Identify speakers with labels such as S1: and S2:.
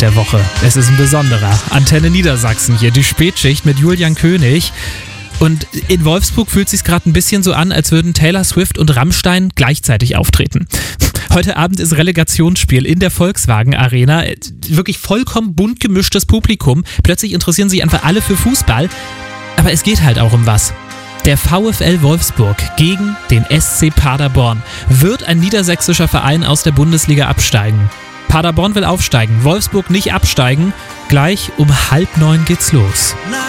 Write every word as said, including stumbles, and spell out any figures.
S1: der Woche. Es ist ein besonderer. Antenne Niedersachsen hier, die Spätschicht mit Julian König. Und in Wolfsburg fühlt es sich gerade ein bisschen so an, als würden Taylor Swift und Rammstein gleichzeitig auftreten. Heute Abend ist Relegationsspiel in der Volkswagen Arena. Wirklich vollkommen bunt gemischtes Publikum. Plötzlich interessieren sich einfach alle für Fußball. Aber es geht halt auch um was. Der VfL Wolfsburg gegen den S C Paderborn. Wird ein niedersächsischer Verein aus der Bundesliga absteigen? Paderborn will aufsteigen, Wolfsburg nicht absteigen. Gleich um halb neun geht's los.